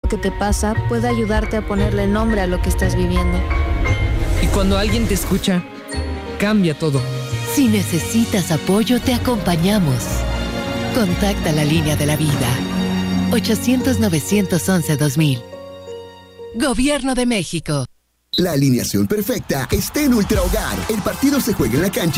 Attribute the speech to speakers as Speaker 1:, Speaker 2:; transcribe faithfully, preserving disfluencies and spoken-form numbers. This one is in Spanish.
Speaker 1: que te pasa puede ayudarte a ponerle nombre a lo que estás viviendo.
Speaker 2: Y cuando alguien te escucha, cambia todo.
Speaker 3: Si necesitas apoyo, te acompañamos. Contacta la línea de la vida. ochocientos, novecientos once, dos mil. Gobierno de México.
Speaker 4: La alineación perfecta está en Ultra Hogar. El partido se juega en la cancha